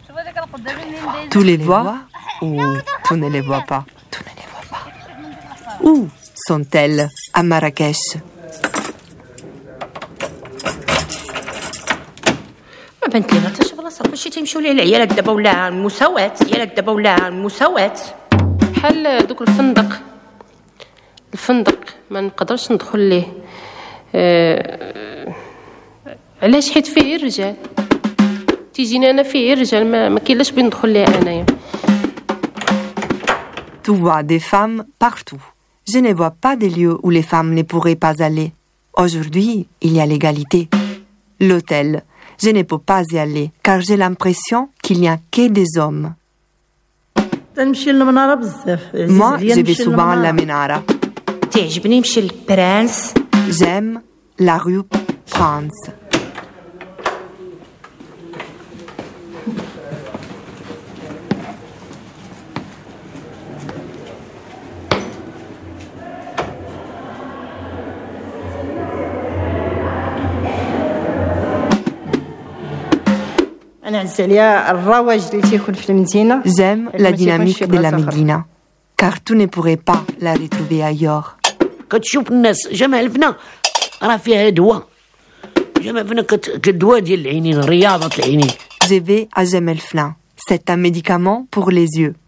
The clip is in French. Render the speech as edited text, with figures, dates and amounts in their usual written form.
Tu les vois ou tu ne les vois pas? Tu ne les vois pas. Où sont-elles à Marrakech? ما بنت لي غير تشوف بلاصه كلشي تيمشيو ليه العيالات دابا ولا المساواة ديالك دابا ولا المساواة بحال دوك الفندق ما نقدرش ندخل ليه علاش حيت فيه الرجال تيجينا انا فيه الرجال ما كاينلاش بين ندخل ليه انايا. Tu vois des femmes partout. Je ne vois pas des lieux où les femmes ne pourraient pas aller. Aujourd'hui, il y a l'égalité. L'hôtel, je ne peux pas y aller car j'ai l'impression qu'il n'y a que des hommes. Moi, je vais souvent à la Menara. تعجبني نمشي للبرانس. J'aime la rue France. J'aime la dynamique de la Médina, car tu ne pourrais pas la retrouver ailleurs. كتشوف الناس جمع الفنا راه فيها دواء جمع الفنا كدواء ديال العينين رياضة العينين. Je vais à Jemelfna. C'est un médicament pour les yeux.